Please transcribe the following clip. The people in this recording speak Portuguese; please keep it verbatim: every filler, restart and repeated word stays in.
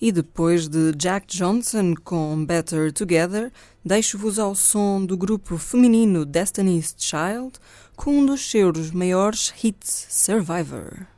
E depois de Jack Johnson com Better Together, deixo-vos ao som do grupo feminino Destiny's Child com um dos seus maiores hits, Survivor.